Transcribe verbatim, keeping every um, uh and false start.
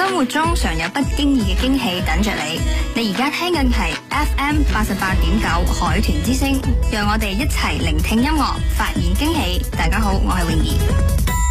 生活中常有不經意嘅驚喜等着你。你而家聽緊係 F M 八十八點九海豚之聲，讓我哋一齊聆聽音樂，發現驚喜。大家好，我係泳兒。